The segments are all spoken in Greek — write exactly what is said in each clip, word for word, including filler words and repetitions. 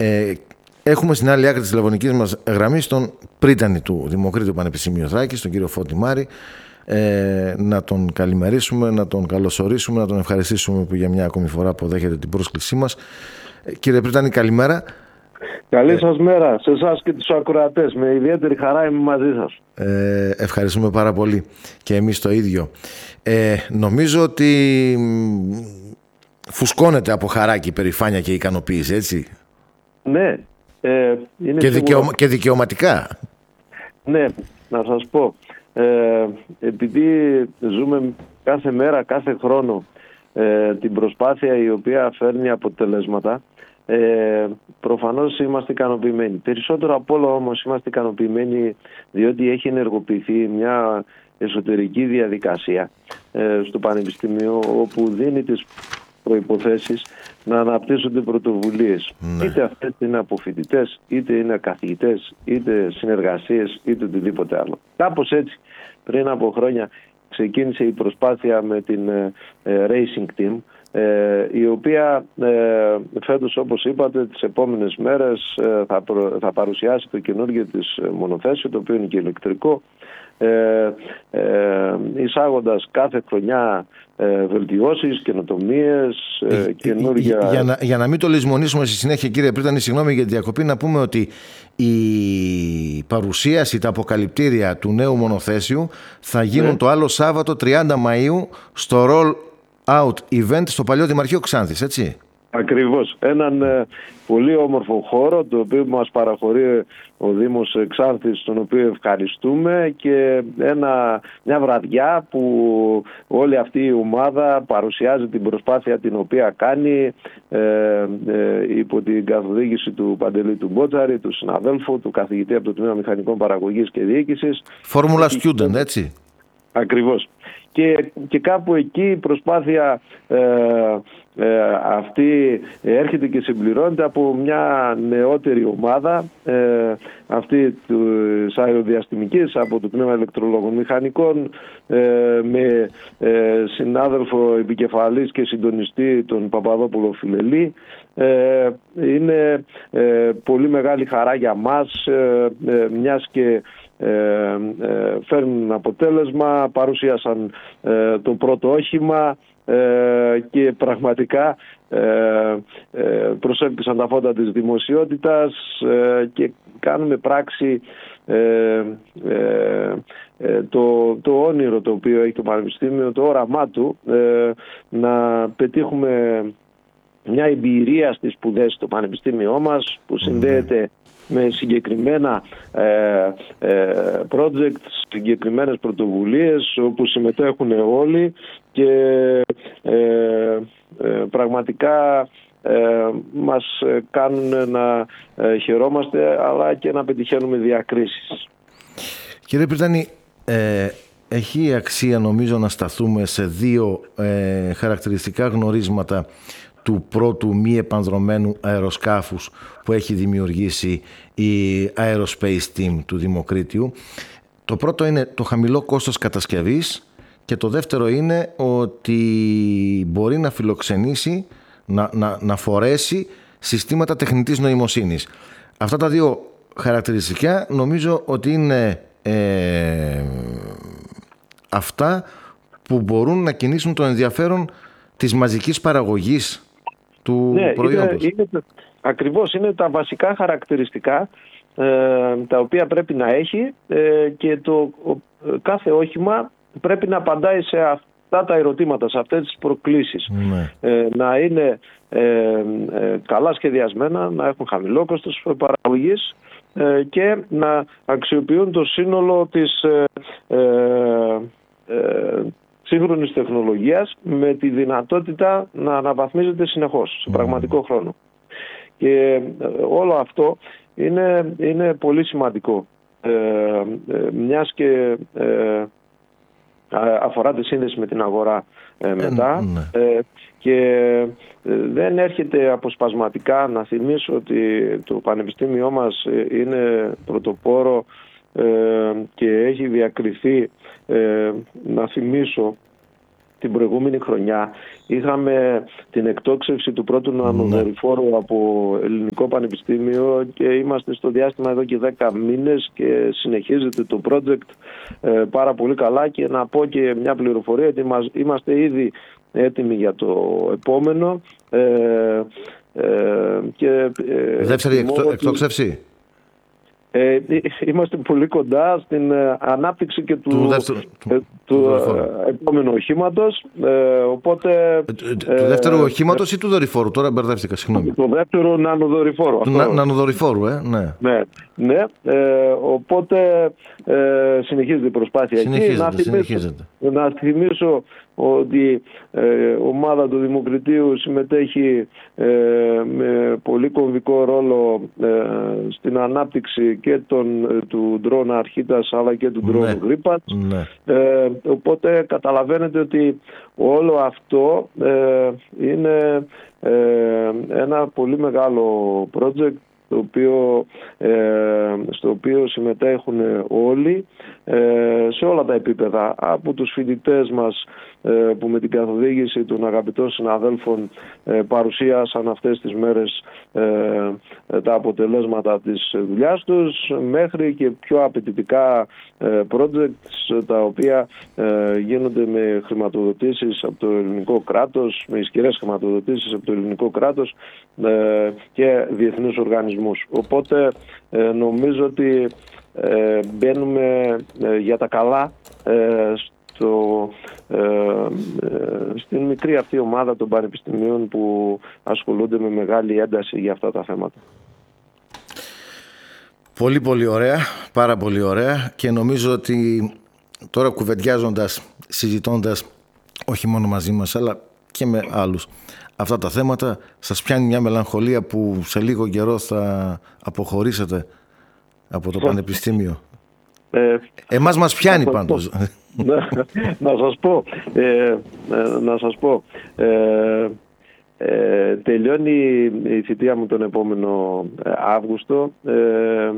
Ε, έχουμε στην άλλη άκρη της τηλεφωνικής μας γραμμής τον πρίτανη του Δημοκρίτου Πανεπιστημίου Θράκης, τον κύριο Φώτη Μάρη. Ε, να τον καλημερίσουμε, να τον καλωσορίσουμε, να τον ευχαριστήσουμε που για μια ακόμη φορά αποδέχεται την πρόσκλησή μας. Ε, κύριε πρίτανη, καλημέρα. Καλή σας μέρα σε εσάς και τους ακροατές. Με ιδιαίτερη χαρά είμαι μαζί σας. Ε, ευχαριστούμε πάρα πολύ και εμείς το ίδιο. Ε, νομίζω ότι φουσκώνεται από χαρά και υπερηφάνεια και ικανοποίηση, έτσι. Ναι. Ε, είναι και, δικαιωμα... και δικαιωματικά. Ναι, να σας πω. Ε, επειδή ζούμε κάθε μέρα, κάθε χρόνο ε, την προσπάθεια η οποία φέρνει αποτελέσματα, Ε, προφανώς είμαστε ικανοποιημένοι. Περισσότερο απ' όλο όμως είμαστε ικανοποιημένοι διότι έχει ενεργοποιηθεί μια εσωτερική διαδικασία ε, στο Πανεπιστήμιο, όπου δίνει τις προϋποθέσεις να αναπτύσσονται πρωτοβουλίες. Ναι. Είτε αυτές είναι από φοιτητές, είτε είναι καθηγητές, είτε συνεργασίες, είτε οτιδήποτε άλλο. Κάπως έτσι πριν από χρόνια ξεκίνησε η προσπάθεια με την ε, ε, Racing Team, Ε, η οποία ε, φέτος, όπως είπατε, τις επόμενες μέρες ε, θα, προ, θα παρουσιάσει το καινούργιο της μονοθέσιο, το οποίο είναι και ηλεκτρικό, ε, ε, εισάγοντας κάθε χρονιά ε, βελτιώσεις, καινοτομίες, ε, καινούργια... Για, για, να, για να μην το λησμονήσουμε στη συνέχεια, κύριε πρίτανη, συγγνώμη για τη διακοπή, να πούμε ότι η παρουσίαση, τα αποκαλυπτήρια του νέου μονοθέσιου θα γίνουν ναι. το άλλο Σάββατο τριάντα Μαΐου στο Roll Out event στο παλιό Δημαρχείο Ξάνθης, έτσι. Ακριβώς. Έναν ε, πολύ όμορφο χώρο, το οποίο μας παραχωρεί ο Δήμος Ξάνθης, τον οποίο ευχαριστούμε, και ένα, μια βραδιά που όλη αυτή η ομάδα παρουσιάζει την προσπάθεια την οποία κάνει ε, ε, υπό την καθοδήγηση του Παντελή του Μπότσαρη, του συναδέλφου, του καθηγητή από το Τμήμα Μηχανικών Παραγωγής και Διοίκησης. Formula Student, έτσι. Ακριβώς. Και, και κάπου εκεί η προσπάθεια ε, ε, αυτή έρχεται και συμπληρώνεται από μια νεότερη ομάδα, ε, αυτή της αεροδιαστημικής, από το Τμήμα Ηλεκτρολόγων Μηχανικών, ε, με ε, συνάδελφο επικεφαλής και συντονιστή τον Παπαδόπουλο Φιλελή. Ε, είναι ε, πολύ μεγάλη χαρά για μας, ε, ε, μιας και Ε, ε, φέρνουν αποτέλεσμα, παρουσίασαν ε, το πρώτο όχημα ε, και πραγματικά ε, ε, προσέλκυσαν τα φώτα της δημοσιότητας ε, και κάνουμε πράξη ε, ε, ε, το, το όνειρο το οποίο έχει το Πανεπιστήμιο, το όραμά του, ε, να πετύχουμε μια εμπειρία στις σπουδές στο Πανεπιστήμιό μας που συνδέεται με συγκεκριμένα ε, ε, project, συγκεκριμένες πρωτοβουλίες όπου συμμετέχουν όλοι και ε, ε, πραγματικά ε, μας κάνουν να ε, χαιρόμαστε, αλλά και να πετυχαίνουμε διακρίσεις. Κύριε πρίτανη, ε, έχει αξία νομίζω να σταθούμε σε δύο ε, χαρακτηριστικά γνωρίσματα του πρώτου μη επανδρωμένου αεροσκάφους που έχει δημιουργήσει η Aerospace Team του Δημοκρίτιου. Το πρώτο είναι το χαμηλό κόστος κατασκευής και το δεύτερο είναι ότι μπορεί να φιλοξενήσει, να, να, να φορέσει συστήματα τεχνητής νοημοσύνης. Αυτά τα δύο χαρακτηριστικά νομίζω ότι είναι ε, αυτά που μπορούν να κινήσουν το ενδιαφέρον της μαζικής παραγωγής του ναι, προϊόντος. Είναι, είναι, ακριβώς, είναι τα βασικά χαρακτηριστικά ε, τα οποία πρέπει να έχει ε, και το ο, κάθε όχημα πρέπει να απαντάει σε αυτά τα ερωτήματα, σε αυτές τις προκλήσεις. Ναι. Ε, να είναι ε, ε, καλά σχεδιασμένα, να έχουν χαμηλό κόστος παραγωγής ε, και να αξιοποιούν το σύνολο της ε, ε, ε, σύγχρονης τεχνολογίας με τη δυνατότητα να αναβαθμίζεται συνεχώς σε πραγματικό χρόνο. Και όλο αυτό είναι, είναι πολύ σημαντικό. Ε, ε, μιας και ε, αφορά τη σύνδεση με την αγορά ε, μετά ε, και ε, δεν έρχεται αποσπασματικά να θυμίσω ότι το Πανεπιστήμιό μας είναι πρωτοπόρο ε, και έχει διακριθεί, ε, να θυμίσω την προηγούμενη χρονιά είχαμε την εκτόξευση του πρώτου νανοδορυφόρου από Ελληνικό Πανεπιστήμιο και είμαστε στο διάστημα εδώ και δέκα μήνες και συνεχίζεται το project ε, πάρα πολύ καλά. Και να πω και μια πληροφορία ότι είμαστε ήδη έτοιμοι για το επόμενο. Ε, ε, και, ε, Δεύτερη εκτό, εκτόξευση. Ε, είμαστε πολύ κοντά στην ε, ανάπτυξη και του, του, δεύτερου, ε, του, του ε, επόμενου οχήματος. Ε, οπότε, ε, του ε, δεύτερου ε, οχήματος ε, ή του δορυφόρου, τώρα μπερδεύτηκα, συγγνώμη. Του δεύτερου νανοδορυφόρου. Του να, νανοδορυφόρου, ε, ναι. Ναι, ναι ε, οπότε ε, συνεχίζεται η προσπάθεια συνεχίζεται, εκεί. Να θυμίσω, συνεχίζεται. να θυμίσω ότι ε, ομάδα του Δημοκρατίου συμμετέχει ε, με πολύ κομβικό ρόλο ε, στην ανάπτυξη και τον, ε, του ντρόνα Αρχίτας αλλά και του ντρόνα Γρίπατς. Ναι. Ε, οπότε καταλαβαίνετε ότι όλο αυτό ε, είναι ε, ένα πολύ μεγάλο project το οποίο, ε, στο οποίο συμμετέχουν όλοι ε, σε όλα τα επίπεδα, από τους φοιτητές μας ε, που με την καθοδήγηση των αγαπητών συναδέλφων ε, παρουσίασαν αυτές τις μέρες ε, τα αποτελέσματα της δουλειάς τους, μέχρι και πιο απαιτητικά ε, projects τα οποία ε, γίνονται με χρηματοδοτήσεις από το ελληνικό κράτος, με ισχυρές χρηματοδοτήσεις από το ελληνικό κράτος ε, και διεθνείς οργανισμούς. Οπότε ε, νομίζω ότι ε, μπαίνουμε ε, για τα καλά ε, στο, ε, ε, στην μικρή αυτή ομάδα των πανεπιστημίων που ασχολούνται με μεγάλη ένταση για αυτά τα θέματα. Πολύ πολύ ωραία, πάρα πολύ ωραία, και νομίζω ότι τώρα κουβεντιάζοντας, συζητώντας όχι μόνο μαζί μας αλλά και με άλλους αυτά τα θέματα, σας πιάνει μια μελαγχολία που σε λίγο καιρό θα αποχωρήσετε από το Πανεπιστήμιο. Ε, Εμάς μας πιάνει πάντως. Να, να σας πω, ε, να σας πω ε, ε, τελειώνει η θητεία μου τον επόμενο Αύγουστο. Ε, ε,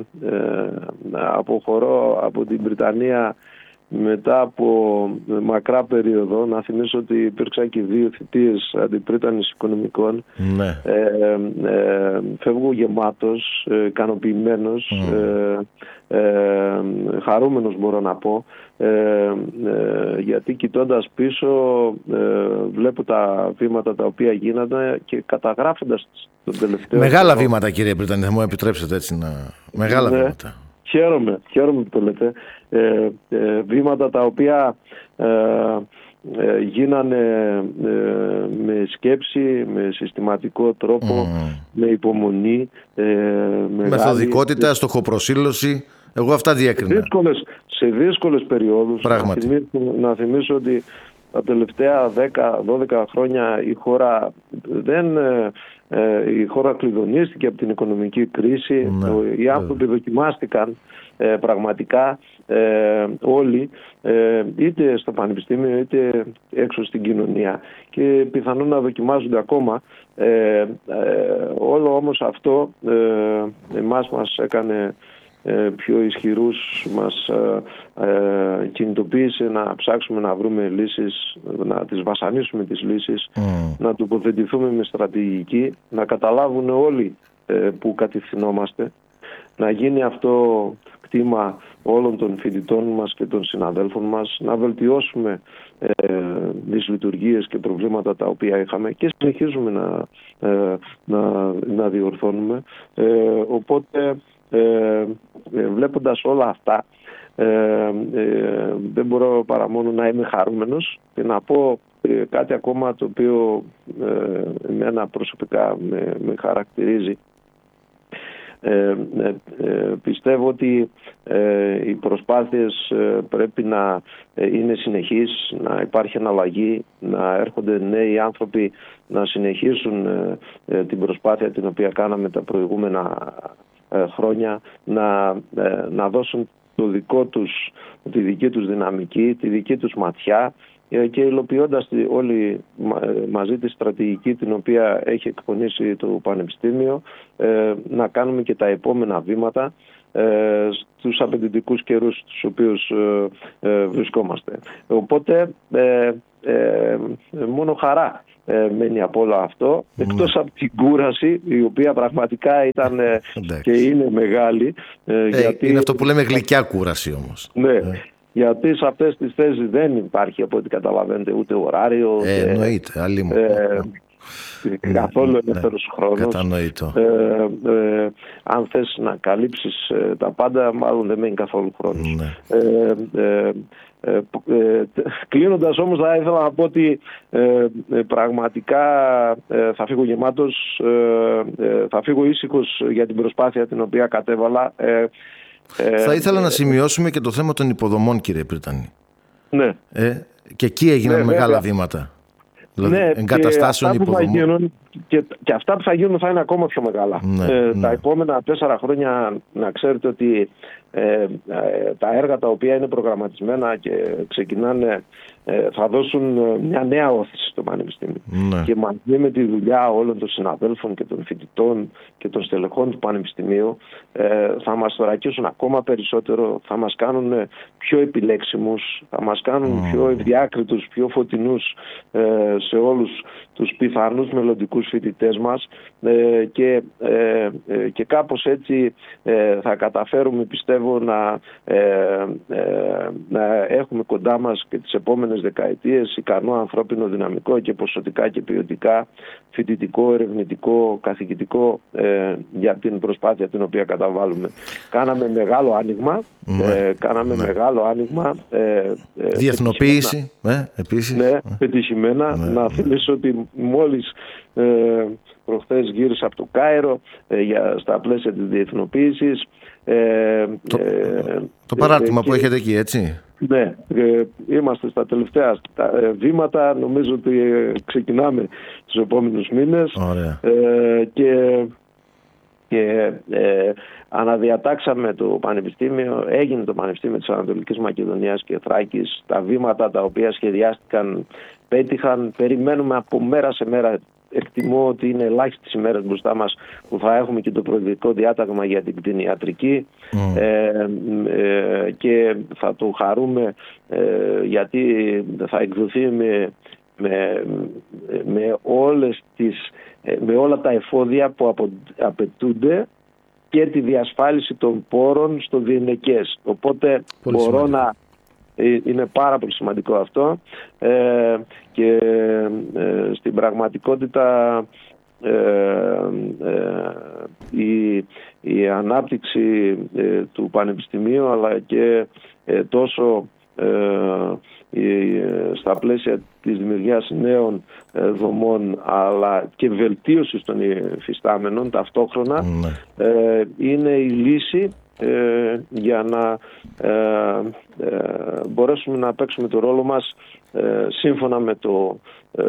αποχωρώ από την Βρυτανία μετά από μακρά περίοδο. Να θυμίσω ότι υπήρξαν και δύο θητείες αντιπρίτανης οικονομικών. Ναι. Ε, ε, φεύγω γεμάτος, ε, ικανοποιημένος, mm. ε, ε, χαρούμενος μπορώ να πω, ε, ε, γιατί κοιτώντας πίσω ε, βλέπω τα βήματα τα οποία γίνανε και καταγράφοντας τον τελευταίο... Μεγάλα βήματα, κύριε Πρίτανη, θα μου επιτρέψετε έτσι να... Μεγάλα ναι. βήματα. Χαίρομαι, χαίρομαι που το λέτε. Ε, ε, βήματα τα οποία ε, ε, γίνανε ε, με σκέψη, με συστηματικό τρόπο, mm. με υπομονή. Ε, Μεθοδικότητα, μεγάλη... στοχοπροσήλωση. Εγώ αυτά διέκρινα. Δύσκολες, σε δύσκολες περιόδους. Πράγματι. Να θυμίσω, να θυμίσω ότι τα τελευταία δέκα δώδεκα χρόνια η χώρα δεν... Ε, η χώρα κλειδονίστηκε από την οικονομική κρίση. Ναι, οι άνθρωποι ναι. δοκιμάστηκαν ε, πραγματικά ε, όλοι, ε, είτε στο πανεπιστήμιο είτε έξω στην κοινωνία, και πιθανόν να δοκιμάζονται ακόμα. Ε, ε, όλο όμως αυτό ε, εμάς μας έκανε πιο ισχυρούς, μας ε, κινητοποίησε να ψάξουμε να βρούμε λύσεις, να τις βασανίσουμε τις λύσεις, mm. να τοποθετηθούμε με στρατηγική, να καταλάβουν όλοι ε, που κατευθυνόμαστε, να γίνει αυτό κτήμα όλων των φοιτητών μας και των συναδέλφων μας, να βελτιώσουμε ε, τις λειτουργίες και προβλήματα τα οποία είχαμε και συνεχίζουμε να, ε, να, να διορθώνουμε. Ε, οπότε Ε, βλέποντας όλα αυτά ε, ε, δεν μπορώ παρά μόνο να είμαι χαρούμενος και να πω ε, κάτι ακόμα το οποίο ε, εμένα προσωπικά με, με χαρακτηρίζει. Ε, ε, ε, πιστεύω ότι ε, οι προσπάθειες ε, πρέπει να ε, είναι συνεχείς, να υπάρχει αναλλαγή, να έρχονται νέοι άνθρωποι να συνεχίσουν ε, ε, την προσπάθεια την οποία κάναμε τα προηγούμενα χρόνια, να, να δώσουν το δικό τους, τη δική τους δυναμική, τη δική τους ματιά, και υλοποιώντας όλοι μαζί τη στρατηγική την οποία έχει εκπονήσει το Πανεπιστήμιο, να κάνουμε και τα επόμενα βήματα στους απαιτητικούς καιρούς στους οποίους βρισκόμαστε. Οπότε ε, μόνο χαρά ε, μένει από όλο αυτό, εκτός από την κούραση, η οποία πραγματικά ήταν ε, και είναι μεγάλη. Ε, γιατί... Είναι αυτό που λέμε γλυκιά κούραση όμως. Ναι. Ε. Γιατί σε αυτές τις θέσεις δεν υπάρχει, από ό,τι καταλαβαίνετε, ούτε ωράριο. Ε, και, εννοείται, αλλή μου. Ε, καθόλου ελεύθερος ναι, χρόνος. Κατανοητό. Ε, ε, αν θες να καλύψεις ε, τα πάντα, μάλλον δεν μένει καθόλου χρόνος. Ναι. Ε, ε, ε, ε, κλείνοντας όμως, θα ήθελα να πω ότι ε, ε, πραγματικά ε, θα φύγω γεμάτος, ε, ε, θα φύγω ήσυχος για την προσπάθεια την οποία κατέβαλα. Ε, Θα ήθελα ε, να σημειώσουμε και το θέμα των υποδομών, κύριε Πρίτανη. Ναι. Ε, και εκεί έγιναν ναι, μεγάλα βέβαια. βήματα. Δηλαδή, ναι, εγκαταστάσεων και υποδομών. Γίνουν, και, και αυτά που θα γίνουν θα είναι ακόμα πιο μεγάλα. Ναι, ε, ναι. Τα επόμενα τέσσερα χρόνια, να ξέρετε ότι ε, ε, τα έργα τα οποία είναι προγραμματισμένα και ξεκινάνε ε, θα δώσουν μια νέα όθηση στο Πανεπιστήμιο. Ναι. Και μαζί με τη δουλειά όλων των συναδέλφων και των φοιτητών και των στελεχών του Πανεπιστημίου ε, θα μας θωρακίσουν ακόμα περισσότερο, θα μας κάνουν πιο επιλέξιμους, θα μας κάνουν mm. πιο ευδιάκριτους, πιο φωτεινούς ε, σε όλους τους πιθανούς μελλοντικούς φοιτητές μας ε, και, ε, ε, και κάπως έτσι ε, θα καταφέρουμε, πιστεύω, να, ε, ε, να έχουμε κοντά μας και τις επόμενες δεκαετίες ικανό ανθρώπινο δυναμικό και ποσοτικά και ποιοτικά, φοιτητικό, ερευνητικό, καθηγητικό ε, για την προσπάθεια την οποία καταβάλουμε. Κάναμε μεγάλο άνοιγμα, ναι. ε, κάναμε ναι. μεγάλο άνοιγμα. Ε, Διεθνοποίηση, ε, επίσης. Ναι, πετυχημένα. Ναι, να ναι. θυμίσω ότι μόλις ε, προχθές γύρισα από το Κάιρο ε, για, στα πλαίσια της διεθνοποίησης. Ε, το, ε, το παράρτημα ε, που έχετε εκεί, έτσι. Ναι, ε, είμαστε στα τελευταία στα, ε, βήματα. Νομίζω ότι ε, ξεκινάμε τους επόμενους μήνες. Ωραία. Ε, και και ε, αναδιατάξαμε το Πανεπιστήμιο, έγινε το Πανεπιστήμιο της Ανατολικής Μακεδονίας και Θράκης. Τα βήματα τα οποία σχεδιάστηκαν πέτυχαν. Περιμένουμε από μέρα σε μέρα. Εκτιμώ ότι είναι ελάχιστες ημέρες μπροστά μας που θα έχουμε και το προεδρικό διάταγμα για την κτηνιατρική mm. ε, ε, και θα το χαρούμε ε, γιατί θα εκδοθεί με, με, με, όλες τις, με όλα τα εφόδια που απο, απαιτούνται και τη διασφάλιση των πόρων στο διενεκές. Οπότε πολύ μπορώ σημαντικό. να... Είναι πάρα πολύ σημαντικό αυτό ε, και ε, στην πραγματικότητα ε, ε, η, η ανάπτυξη ε, του Πανεπιστημίου αλλά και ε, τόσο ε, ε, στα πλαίσια της δημιουργίας νέων ε, δομών αλλά και βελτίωσης των υφιστάμενων ταυτόχρονα mm. ε, είναι η λύση Ε, για να ε, ε, μπορέσουμε να παίξουμε το ρόλο μας ε, σύμφωνα με, το, ε,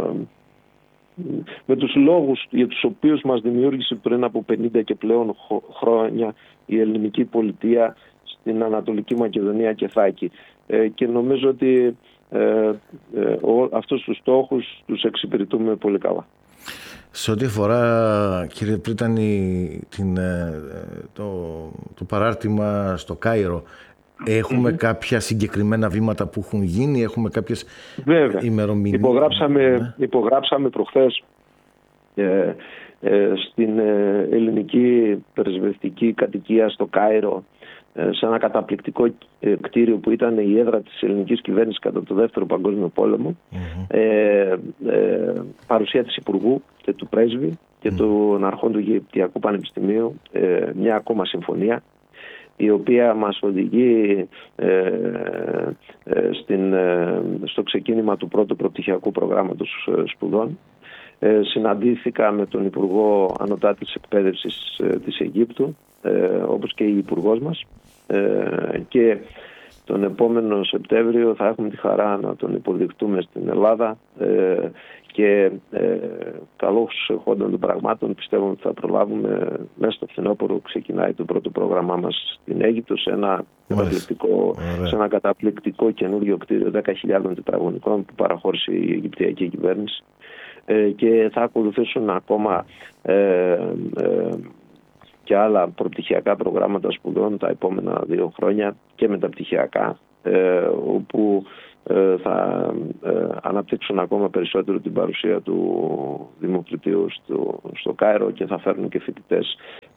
με τους λόγους για τους οποίους μας δημιούργησε πριν από πενήντα και πλέον χρόνια η ελληνική πολιτεία στην Ανατολική Μακεδονία και Θάκη. Ε, και νομίζω ότι ε, ε, ο, αυτούς τους στόχους τους εξυπηρετούμε πολύ καλά. Σε ό,τι αφορά, κύριε Πρίτανη, την, το, το παράρτημα στο Κάιρο, έχουμε mm-hmm. κάποια συγκεκριμένα βήματα που έχουν γίνει, έχουμε κάποιες Βέβαια. ημερομηνίες. Υπογράψαμε, ναι. υπογράψαμε προχθές ε, ε, στην ε, ελληνική πρεσβευτική κατοικία στο Κάιρο, ε, σε ένα καταπληκτικό ε, κτίριο που ήταν η έδρα της ελληνικής κυβέρνησης κατά το Δεύτερο Παγκόσμιο Πόλεμο, mm-hmm. ε, ε, παρουσία της Υπουργού και του Πρέσβη και mm. των αρχών του Αιγυπτιακού Πανεπιστημίου, ε, μια ακόμα συμφωνία η οποία μας οδηγεί ε, ε, στην, ε, στο ξεκίνημα του πρώτου προπτυχιακού προγράμματος ε, σπουδών. Ε, συναντήθηκα με τον Υπουργό Ανωτάτης Εκπαίδευσης ε, της Αιγύπτου, ε, όπως και η Υπουργός μας, ε, και τον επόμενο Σεπτέμβριο θα έχουμε τη χαρά να τον υποδεχτούμε στην Ελλάδα ε, και ε, καλώς εχόντων των πραγμάτων πιστεύω ότι θα προλάβουμε μέσα στο φθινόπωρο. Ξεκινάει το πρώτο πρόγραμμά μας στην Αίγυπτο σε ένα, καταπληκτικό, σε ένα καταπληκτικό καινούριο κτίριο δέκα χιλιάδων τετραγωνικών που παραχώρησε η Αιγυπτιακή κυβέρνηση ε, και θα ακολουθήσουν ακόμα ε, ε, και άλλα προπτυχιακά προγράμματα σπουδών τα επόμενα δύο χρόνια και μεταπτυχιακά, ε, όπου θα αναπτύξουν ακόμα περισσότερο την παρουσία του Δημοκρατίου στο, στο Κάιρο και θα φέρνουν και φοιτητές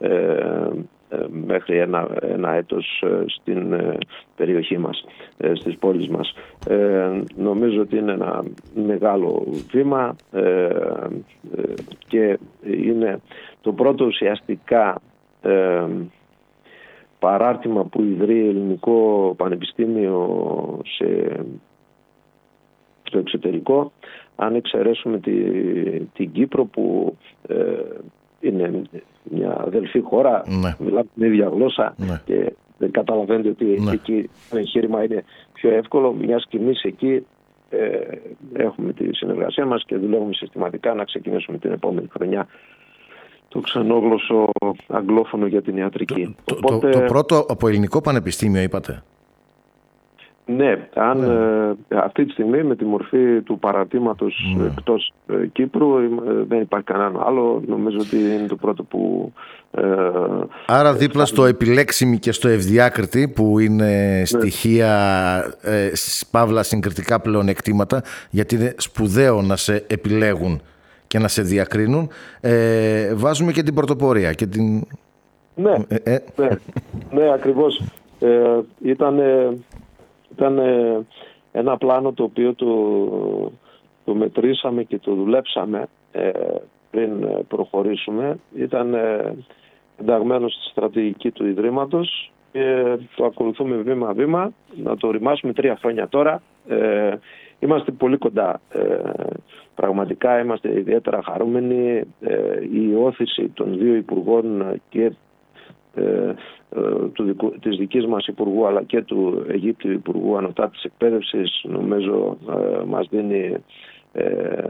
μέχρι ένα, ένα έτος στην περιοχή μας, στις πόλεις μας. Νομίζω ότι είναι ένα μεγάλο βήμα και είναι το πρώτο ουσιαστικά παράρτημα που ιδρύει ελληνικό πανεπιστήμιο σε, στο εξωτερικό, αν εξαιρέσουμε τη, την Κύπρο που ε, είναι μια αδελφή χώρα, ναι. Μιλάμε την ίδια γλώσσα, ναι. Και καταλαβαίνετε ότι ναι. Εκεί το εγχείρημα είναι πιο εύκολο, μιας και εμείς εκεί ε, έχουμε τη συνεργασία μας και δουλεύουμε συστηματικά να ξεκινήσουμε την επόμενη χρονιά το ξενόγλωσσο αγγλόφωνο για την ιατρική. Το, Οπότε, το, το πρώτο από ελληνικό πανεπιστήμιο είπατε. Ναι, αν ναι. Ε, αυτή τη στιγμή με τη μορφή του παρατήματος ναι. εκτός ε, Κύπρου ε, δεν υπάρχει κανένα άλλο. Νομίζω ότι είναι το πρώτο που... Ε, Άρα δίπλα ε, στο επιλέξιμη και στο ευδιάκριτη που είναι ναι. στοιχεία ε, παύλα συγκριτικά πλεονεκτήματα, γιατί είναι σπουδαίο να σε επιλέγουν και να σε διακρίνουν, ε, βάζουμε και την πρωτοπορία και την... Ναι, ε, ε. ναι, ναι ακριβώς. Ε, ήταν ήταν ε, ένα πλάνο το οποίο το, το μετρήσαμε και το δουλέψαμε ε, πριν προχωρήσουμε. Ήταν ε, ενταγμένο στη στρατηγική του Ιδρύματος και το ακολουθούμε βήμα-βήμα. Να το οριμάσουμε τρία χρόνια τώρα. Ε, είμαστε πολύ κοντά. Ε, Πραγματικά είμαστε ιδιαίτερα χαρούμενοι. Ε, η όθηση των δύο υπουργών και ε, ε, του δικου, της δικής μας υπουργού αλλά και του Αιγύπτιου Υπουργού Ανωτάτης Εκπαίδευσης νομίζω ε, μας δίνει ε,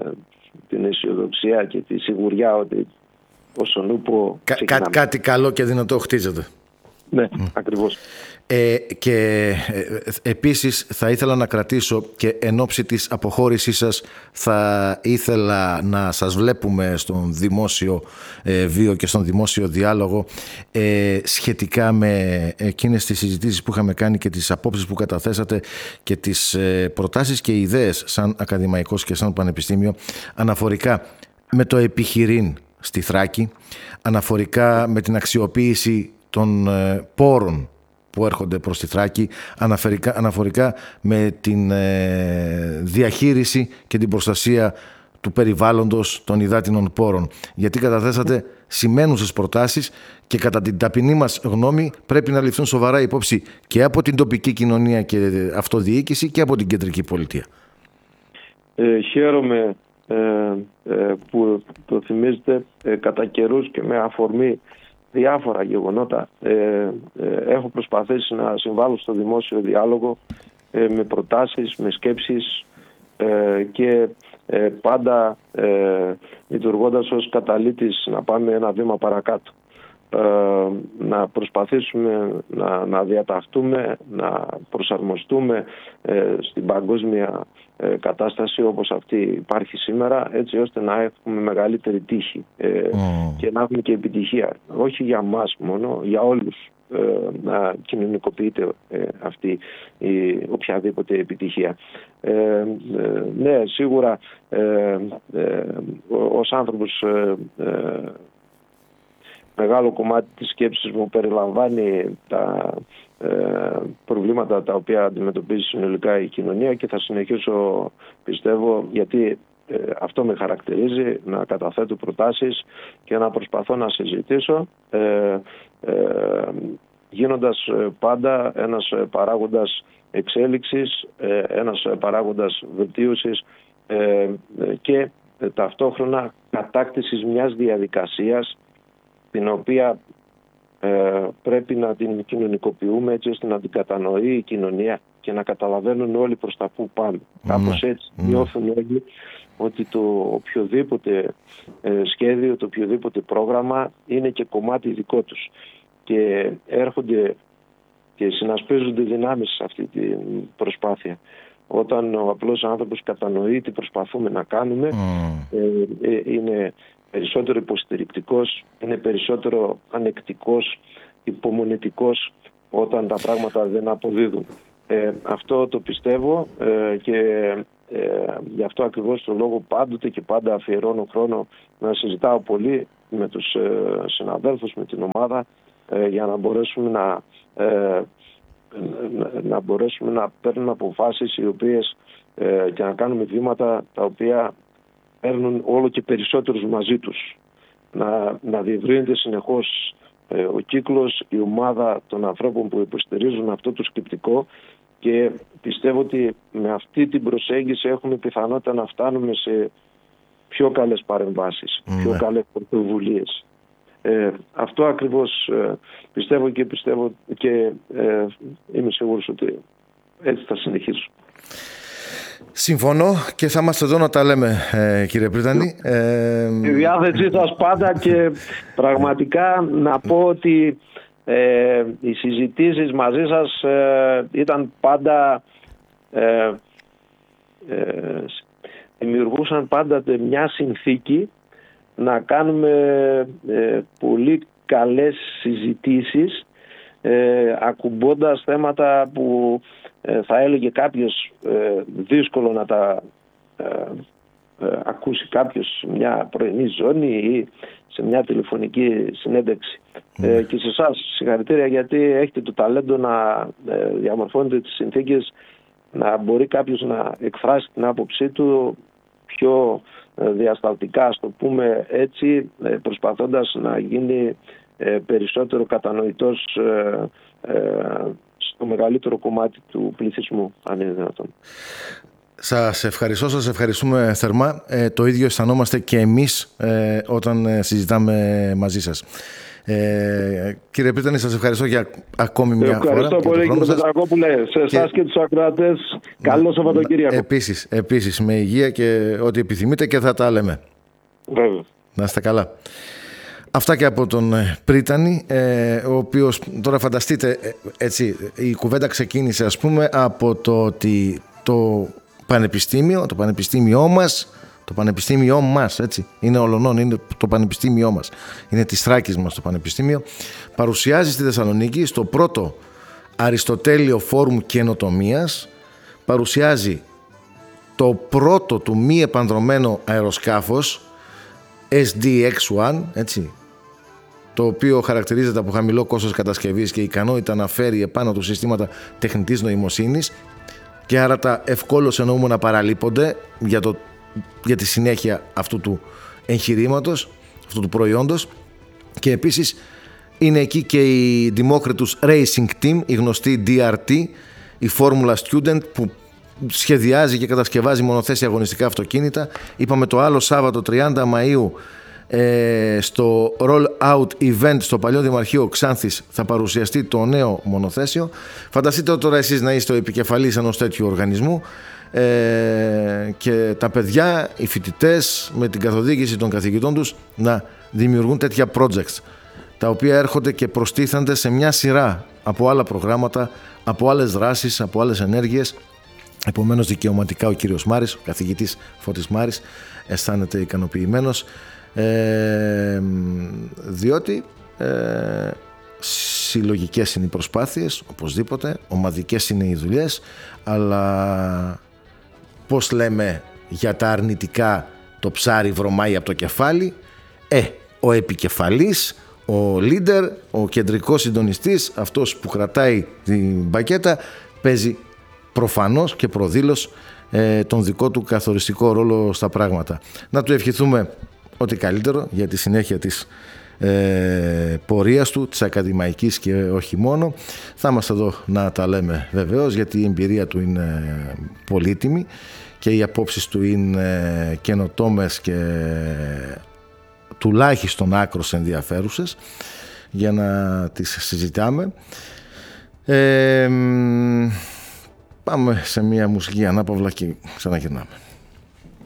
την αισιοδοξία και τη σιγουριά ότι όσον ούπο Κα, κά, κάτι καλό και δυνατό χτίζεται. Ναι, mm. ακριβώς. Ε, και ε, επίσης θα ήθελα να κρατήσω και εν ώψη της αποχώρησής σας θα ήθελα να σας βλέπουμε στον δημόσιο ε, βίο και στον δημόσιο διάλογο ε, σχετικά με εκείνες τις συζητήσεις που είχαμε κάνει και τις απόψεις που καταθέσατε και τις ε, προτάσεις και ιδέες σαν ακαδημαϊκός και σαν πανεπιστήμιο αναφορικά με το επιχειρήν στη Θράκη, αναφορικά με την αξιοποίηση των ε, πόρων που έρχονται προς τη Θράκη, αναφορικά, αναφορικά με την ε, διαχείριση και την προστασία του περιβάλλοντος των υδάτινων πόρων. Γιατί καταθέσατε σημαίνουσες προτάσεις και κατά την ταπεινή μας γνώμη πρέπει να ληφθούν σοβαρά υπόψη και από την τοπική κοινωνία και αυτοδιοίκηση και από την κεντρική πολιτεία. Ε, χαίρομαι ε, ε, που το θυμίζετε ε, κατά καιρούς και με αφορμή διάφορα γεγονότα. Ε, ε, έχω προσπαθήσει να συμβάλλω στο δημόσιο διάλογο ε, με προτάσεις, με σκέψεις ε, και ε, πάντα ε, λειτουργώντας ως καταλήτης να πάμε ένα βήμα παρακάτω. Ε, να προσπαθήσουμε να, να διαταχτούμε, να προσαρμοστούμε ε, στην παγκόσμια ε, κατάσταση όπως αυτή υπάρχει σήμερα, έτσι ώστε να έχουμε μεγαλύτερη τύχη ε, mm. και να έχουμε και επιτυχία, όχι για μας μόνο, για όλους, ε, να κοινωνικοποιείται ε, αυτή η οποιαδήποτε επιτυχία. Ε, ε, ναι, σίγουρα ε, ε, ως άνθρωπος ε, ε, μεγάλο κομμάτι της σκέψης μου περιλαμβάνει τα ε, προβλήματα τα οποία αντιμετωπίζει συνολικά η κοινωνία και θα συνεχίσω, πιστεύω, γιατί ε, αυτό με χαρακτηρίζει, να καταθέτω προτάσεις και να προσπαθώ να συζητήσω ε, ε, γίνοντας πάντα ένας παράγοντας εξέλιξης, ε, ένας παράγοντας βελτίωσης ε, και ε, ταυτόχρονα κατάκτησης μιας διαδικασίας την οποία ε, πρέπει να την κοινωνικοποιούμε έτσι ώστε να την κατανοεί η κοινωνία και να καταλαβαίνουν όλοι προς τα που πάμε. Mm. Κάπως έτσι mm. νιώθουν όλοι ότι το οποιοδήποτε ε, σχέδιο, το οποιοδήποτε πρόγραμμα είναι και κομμάτι δικό τους και έρχονται και συνασπίζονται δυνάμεις σε αυτή την προσπάθεια. Όταν ο απλός άνθρωπος κατανοεί τι προσπαθούμε να κάνουμε mm. ε, ε, είναι περισσότερο υποστηρικτικός, είναι περισσότερο ανεκτικός, υπομονετικός όταν τα πράγματα δεν αποδίδουν. Ε, αυτό το πιστεύω ε, και ε, γι' αυτό ακριβώς το λόγο πάντοτε και πάντα αφιερώνω χρόνο να συζητάω πολύ με τους ε, συναδέλφους, με την ομάδα ε, για να μπορέσουμε να, ε, να μπορέσουμε να παίρνουμε αποφάσεις οι οποίες ε, και να κάνουμε βήματα τα οποία παίρνουν όλο και περισσότερους μαζί τους. Να, να διευρύνεται συνεχώς ε, ο κύκλος, η ομάδα των ανθρώπων που υποστηρίζουν αυτό το σκεπτικό, και πιστεύω ότι με αυτή την προσέγγιση έχουμε πιθανότητα να φτάνουμε σε πιο καλές παρεμβάσεις, mm. πιο καλές πρωτοβουλίες. Ε, αυτό ακριβώς ε, πιστεύω και πιστεύω και ε, είμαι σίγουρος ότι έτσι θα συνεχίσω. Συμφωνώ και θα είμαστε εδώ να τα λέμε, ε, κύριε Πρίτανη. Ε, Η διάθεσή σας πάντα, και πραγματικά να πω ότι ε, οι συζητήσεις μαζί σας ε, ήταν πάντα ε, ε, δημιουργούσαν πάντα μια συνθήκη να κάνουμε ε, πολύ καλές συζητήσεις, ε, ακουμπώντας θέματα που ε, θα έλεγε κάποιος ε, δύσκολο να τα ε, ε, ακούσει κάποιος σε μια πρωινή ζώνη ή σε μια τηλεφωνική συνέντευξη. Mm. Ε, και σε εσάς συγχαρητήρια, γιατί έχετε το ταλέντο να ε, διαμορφώνετε τις συνθήκες να μπορεί κάποιος να εκφράσει την άποψή του πιο ε, διασταλτικά, ας το πούμε έτσι, ε, προσπαθώντας να γίνει ε, περισσότερο κατανοητός ε, ε, στο μεγαλύτερο κομμάτι του πληθυσμού, αν είναι δυνατόν. Σας ευχαριστώ, σας ευχαριστούμε θερμά. Ε, το ίδιο αισθανόμαστε και εμείς ε, όταν ε, συζητάμε μαζί σας. Ε, κύριε Πρίτανη, σας ευχαριστώ για ακόμη μια ευχαριστώ φορά. Ευχαριστώ πολύ, κύριε Πετρακόπουλε. Σε εσάς και, και τους ακροατές, καλό Σαββατοκύριακο. Επίσης, επίσης, με υγεία και ό,τι επιθυμείτε, και θα τα λέμε. Βέβαια. Να είστε καλά. Αυτά και από τον Πρίτανη, ε, ο οποίος, τώρα φανταστείτε, έτσι, η κουβέντα ξεκίνησε, ας πούμε, από το ότι το πανεπιστήμιο, το πανεπιστήμιό μας, το πανεπιστήμιό μας, έτσι, είναι ολονών, είναι το πανεπιστήμιό μας, είναι της Θράκης μας το πανεπιστήμιο, παρουσιάζει στη Θεσσαλονίκη στο πρώτο Αριστοτέλειο Φόρουμ Καινοτομίας, παρουσιάζει το πρώτο του μη επανδρωμένο αεροσκάφος ες ντι εξ ένα, έτσι, το οποίο χαρακτηρίζεται από χαμηλό κόστος κατασκευής και ικανότητα να φέρει επάνω του συστήματα τεχνητής νοημοσύνης, και άρα τα ευκόλως εννοούμε να παραλείπονται για, το, για τη συνέχεια αυτού του εγχειρήματος, αυτού του προϊόντος. Και επίσης είναι εκεί και η Democritus Racing Team, η γνωστή ντι αρ τι, η Formula Student, που σχεδιάζει και κατασκευάζει μονοθέσια αγωνιστικά αυτοκίνητα. Είπαμε το άλλο Σάββατο τριάντα Μαΐου ε, στο Roll Out Event στο παλιό Δημαρχείο Ξάνθης θα παρουσιαστεί το νέο μονοθέσιο. Φανταστείτε τώρα εσείς να είστε ο επικεφαλής ενός τέτοιου οργανισμού ε, και τα παιδιά, οι φοιτητές, με την καθοδήγηση των καθηγητών τους, να δημιουργούν τέτοια projects, τα οποία έρχονται και προστίθενται σε μια σειρά από άλλα προγράμματα, από άλλες δράσεις, από άλλες ενέργειες. Επομένως, δικαιωματικά ο κύριος Μάρης, ο καθηγητής Φώτης Μάρης, αισθάνεται ικανοποιημένος, ε, διότι ε, συλλογικές είναι οι προσπάθειες, οπωσδήποτε, ομαδικές είναι οι δουλειές, αλλά πώς λέμε για τα αρνητικά, το ψάρι βρωμάει από το κεφάλι. Ε, ο επικεφαλής, ο leader, ο κεντρικός συντονιστής, αυτός που κρατάει την μπακέτα, παίζει προφανώς και προδήλως ε, τον δικό του καθοριστικό ρόλο στα πράγματα. Να του ευχηθούμε ό,τι καλύτερο για τη συνέχεια της ε, πορείας του, της ακαδημαϊκής και όχι μόνο. Θα είμαστε εδώ να τα λέμε βεβαίως, γιατί η εμπειρία του είναι πολύτιμη και οι απόψεις του είναι καινοτόμες και τουλάχιστον άκρως ενδιαφέρουσες για να τις συζητάμε. Ε, Πάμε σε μια μουσική ανάπαυλα και ξαναγυρνάμε.